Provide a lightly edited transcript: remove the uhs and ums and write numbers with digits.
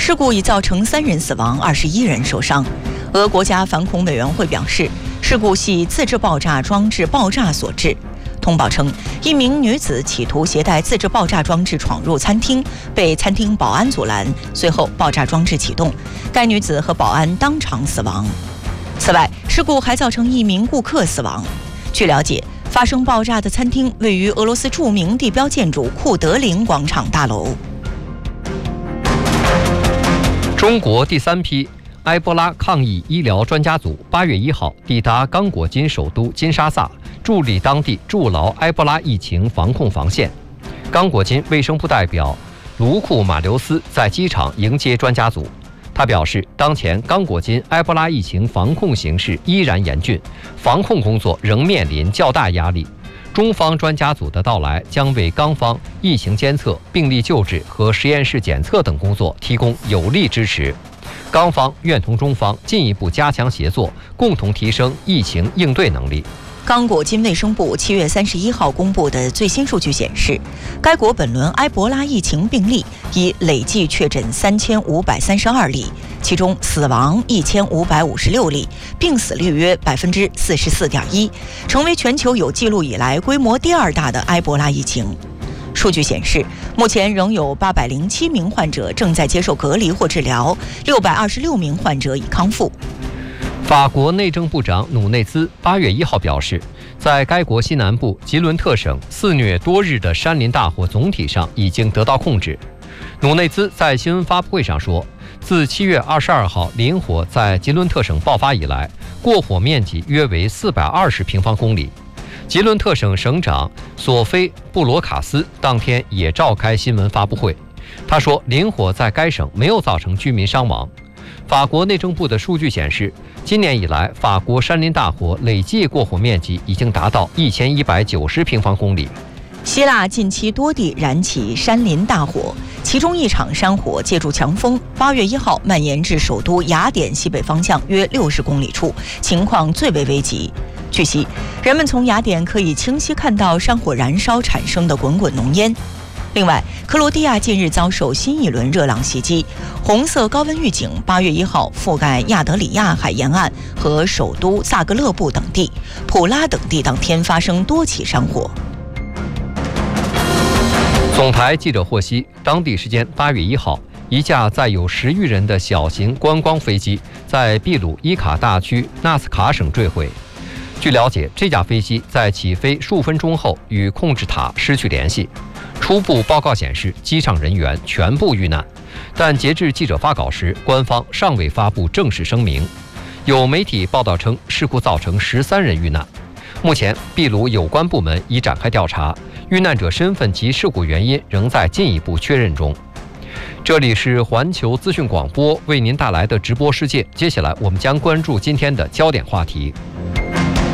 事故已造成3人死亡，21人受伤。俄国家反恐委员会表示，事故系自制爆炸装置爆炸所致。通报称，一名女子企图携带自制爆炸装置闯入餐厅，被餐厅保安阻拦，随后爆炸装置启动，该女子和保安当场死亡。此外，事故还造成1名顾客死亡。据了解，发生爆炸的餐厅位于俄罗斯著名地标建筑库德林广场大楼。 中国第3批埃博拉抗疫医疗专家组8月1号抵达刚果金首都金沙萨，助力当地筑牢埃博拉疫情防控防线。刚果金卫生部代表卢库马留斯在机场迎接专家组。他表示，当前刚果金埃博拉疫情防控形势依然严峻，防控工作仍面临较大压力。中方专家组的到来将为刚方疫情监测、病例救治和实验室检测等工作提供有力支持。刚方愿同中方进一步加强协作，共同提升疫情应对能力。 刚果金卫生部7月31号公布的最新数据显示，该国本轮埃博拉疫情病例已累计确诊3532例，其中死亡1556例，病死率约44.1%，成为全球有记录以来规模第2大的埃博拉疫情。数据显示，目前仍有807名患者正在接受隔离或治疗，626名患者已康复。 法国内政部长努内兹8月1号表示，在该国西南部吉伦特省肆虐多日的山林大火总体上已经得到控制。努内兹在新闻发布会上说，自7月22号林火在吉伦特省爆发以来，过火面积约为420平方公里。吉伦特省省长索菲·布罗卡斯当天也召开新闻发布会，他说，林火在该省没有造成居民伤亡。法国内政部的数据显示，今年以来，法国山林大火累计过火面积已经达到1190平方公里。 希腊近期多地燃起山林大火，其中一场山火借助强风，8月1号蔓延至首都雅典西北方向约60公里处，情况最为危急。据悉，人们从雅典可以清晰看到山火燃烧产生的滚滚浓烟。另外，克罗地亚近日遭受新一轮热浪袭击，红色高温预警8月1号覆盖亚得里亚海沿岸和首都萨格勒布等地，普拉等地当天发生多起山火。 总台记者获悉，当地时间8月1号，一架载有10余人的小型观光飞机在秘鲁伊卡大区纳斯卡省坠毁。据了解，这架飞机在起飞数分钟后与控制塔失去联系。初步报告显示，机上人员全部遇难，但截至记者发稿时，官方尚未发布正式声明。有媒体报道称，事故造成13人遇难。目前，秘鲁有关部门已展开调查，遇难者身份及事故原因仍在进一步确认中。这里是环球资讯广播为您带来的直播世界，接下来我们将关注今天的焦点话题。